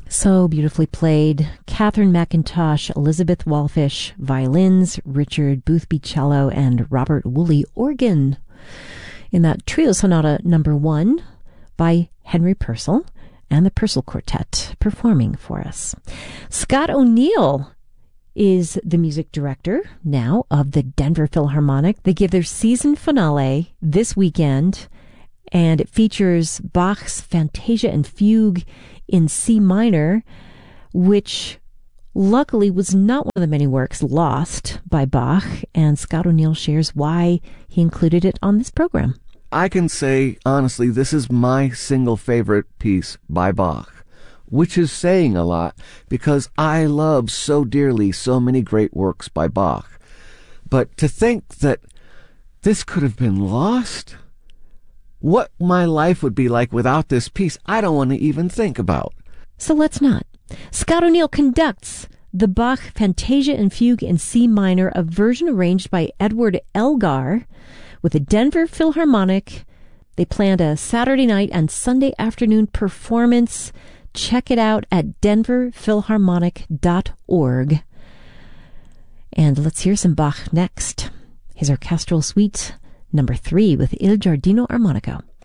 So beautifully played. Catherine McIntosh, Elizabeth Walfish, violins, Richard Boothby cello, and Robert Woolley organ. In that Trio Sonata number 1 by Henry Purcell and the Purcell Quartet performing for us. Scott O'Neill is the music director now of the Denver Philharmonic. They give their season finale this weekend, and it features Bach's Fantasia and Fugue in C minor, which luckily was not one of the many works lost by Bach, and Scott O'Neill shares why he included it on this program. I can say, honestly, this is my single favorite piece by Bach, which is saying a lot because I love so dearly so many great works by Bach. But to think that this could have been lost, what my life would be like without this piece, I don't want to even think about. So let's not. Scott O'Neill conducts the Bach Fantasia and Fugue in C minor, a version arranged by Edward Elgar with the Denver Philharmonic. They planned a Saturday night and Sunday afternoon performance. Check it out at denverphilharmonic.org. And let's hear some Bach next. His orchestral suite number 3 with Il Giardino Armonico.